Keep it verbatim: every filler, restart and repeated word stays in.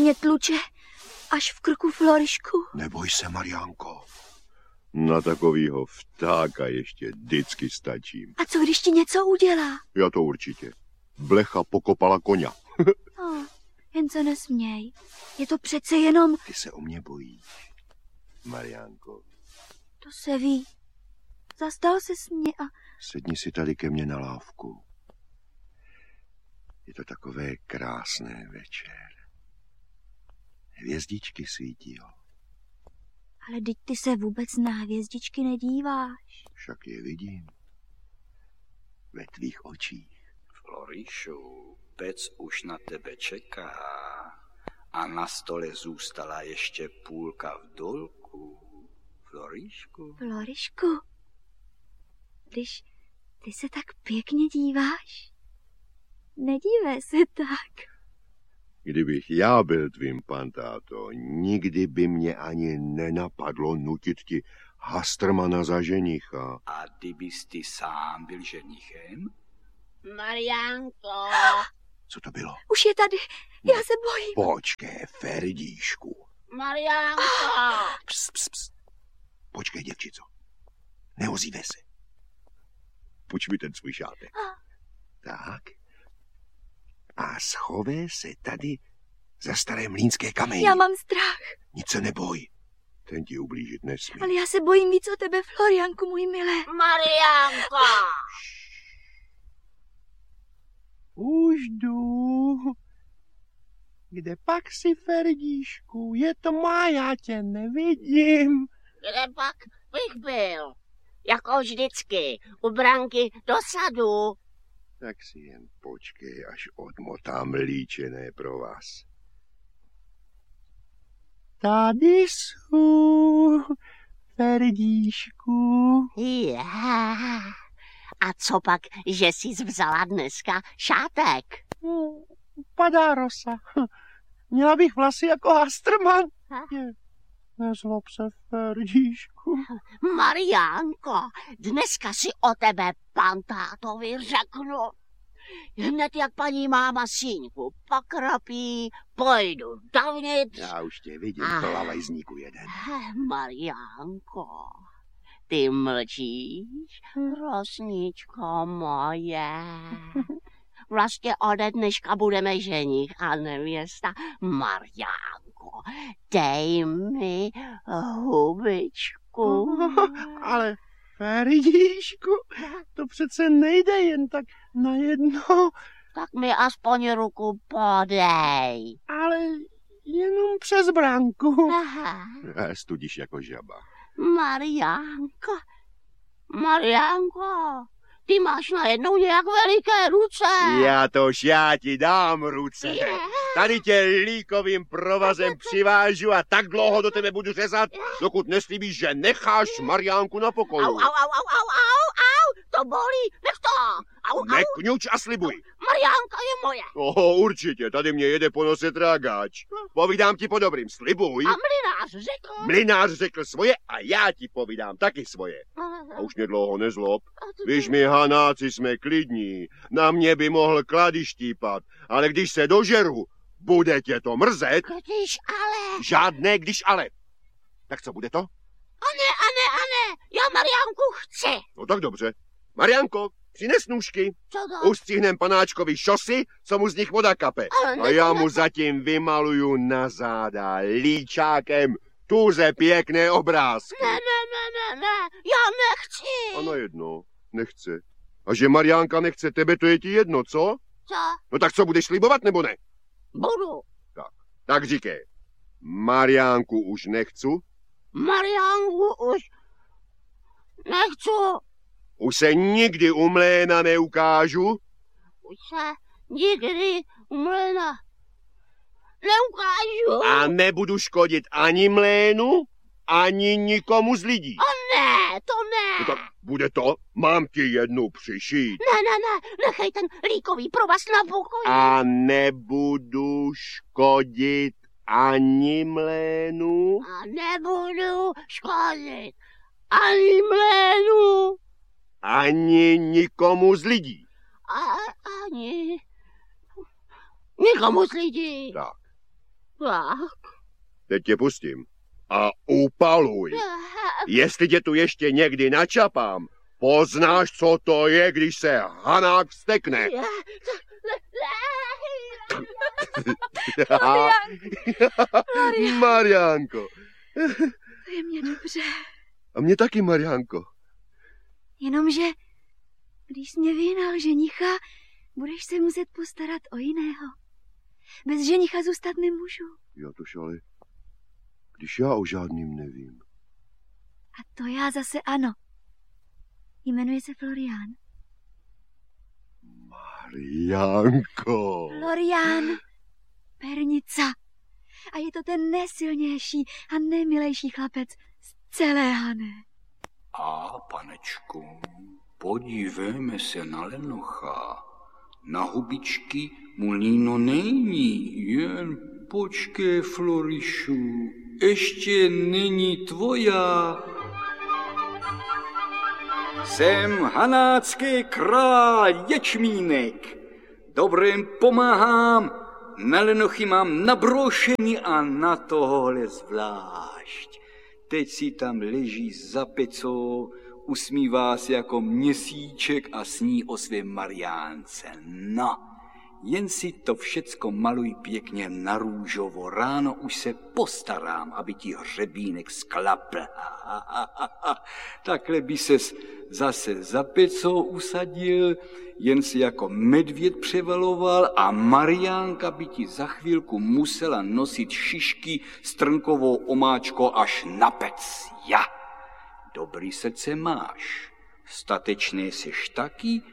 mě tluče až v krku, Florišku. Neboj se, Mariánko. Na takovýho vtáka ještě vždycky stačím. A co když ti něco udělá? Já to určitě. Blecha pokopala koně. Oh, jen se nesměj. Je to přece jenom... Ty se o mě bojíš, Mariánko. To se ví. Zastal ses mě a... Sedni si tady ke mně na lávku. Je to takové krásné večer. Hvězdičky svítí, jo. Ale teď ty se vůbec na hvězdičky nedíváš. Však je vidím. Ve tvých očích. Florišu, pec už na tebe čeká a na stole zůstala ještě půlka v dolku. Florišku. Florišku, když ty se tak pěkně díváš, nedívej se tak. Kdybych já byl tvým pantáto, nikdy by mě ani nenapadlo nutit ti Hastrmana za ženicha. A kdybys ty sám byl ženichem? Mariánko. Co to bylo? Už je tady, já se bojím. Počkej, Ferdíšku. Mariánko. Ps, ps, ps. Počkej, děvčico. Neozývej se. Půjč mi ten svůj šátek. Tak. A schovej se tady za staré mlýnské kameny. Já mám strach. Nic se neboj. Ten ti ublížit nesmí. Ale já se bojím víc o tebe, Florianku, můj milé. Mariánko. Už jdu. Kde pak si, Ferdíšku? Je to má, já tě nevidím. Kde pak bych byl? Jako vždycky, u branky do sadu. Tak si jen počkej, až odmotám líčené pro vás. Tady jsou, Ferdíšku. Já. A co pak, že jsi vzala dneska šátek? No, padá rosa. Měla bych vlasy jako Hastrman. Je, nezlob se, Ferdíšku. Mariánko, dneska si o tebe pantátovi řeknu. Hned jak paní máma síňku pokropí, pojdu dovnitř. Já už tě vidím, Ah. to lavajzníku jeden. Mariánko, ty mlčíš, rosničko moje. Vlastně ode dneška budeme ženich a nevěsta. Mariánko, dej mi hubičku. Ale Ferdíšku, to přece nejde jen tak najednou. Tak mi aspoň ruku podej. Ale jenom přes branku. Aha. Studíš jako žaba. Mariánko, Mariánko, ty máš najednou nějak veliké ruce. Já tož já ti dám ruce. Je. Tady tě líkovým provazem přivážu a tak dlouho do tebe budu řezat, dokud neslíbíš, že necháš Mariánku na pokoju. Au, au, au, au, au, au, au, to bolí, nech to. Au, au, Nekňuč a slibuj. Mariánka je moje. Oho, určitě, tady mě jede po nose trágáč. Povídám ti po dobrým, slibuj. A mlynář řekl. Mlynář řekl svoje a já ti povídám taky svoje. A už mě dlouho nezlob. Víš, my hanáci jsme klidní, na mě by mohl klady štípat, ale když se dožeru, bude tě to mrzet. Když ale... Žádné když ale. Tak co bude to? A ne, a ne, a ne, já Mariánku chci. No tak dobře. Mariánko, přines nůžky. Co to? Ustřihnem panáčkovi šosy, co mu z nich voda kape. Ale A já ne- mu zatím vymaluju na záda líčákem tuze pěkné obrázky. Ne, ne, ne, ne, ne, já nechci. Ano jedno, nechce. A že Mariánka nechce tebe, to je ti jedno, co? Co? No tak co, budeš slibovat nebo ne? Budu. Tak říkej, Mariánku už nechci, Mariánku už nechci. už se nikdy u mléna neukážu. Už se nikdy u mlyna neukážu. A nebudu škodit ani mlénu, ani nikomu z lidí. A ne, to ne. No tak bude to, mám ti jednu přišít. Ne, ne, ne, nechej ten líkový provaz na pokoji. A nebudu škodit ani mlénu. A nebudu škodit ani mlénu, Ani nikomu z lidí. a ani nikomu z lidí. Tak. Tak. Teď tě pustím. A upaluj. Jestli tě tu ještě někdy načapám, poznáš, co to je, když se hanák vztekne. Mariánko. Mariánko. To je mě dobře. A mě taky, Mariánko. Jenomže, když jsi mě vyhnal ženicha, budeš se muset postarat o jiného. Bez ženicha zůstat nemůžu. Já tož ale, když já o žádným nevím. A to já zase ano. Jmenuje se Florián. Mariánko. Florián Pernica. A je to ten nejsilnější a nejmilejší chlapec z celé Hané. A, panečku, podívejme se na lenocha. Na hubičky mu líno není, jen počkej, Florišu, ještě není tvoja. Jsem hanácký král Ječmínek. Dobrým pomáhám, na lenochy mám nabroušený a na tohle zvlášť. Teď si tam leží za pecou, usmívá se jako měsíček a sní o svém Mariánce. No, jen si to všecko maluj pěkně na růžovo. Ráno už se postarám, aby ti hřebínek sklapl. Takhle by ses zase za pecou usadil, jen si jako medvěd převaloval a Mariánka by ti za chvílku musela nosit šišky s trnkovou omáčkou až na pec. Ja, dobrý srdce máš, statečný seš taky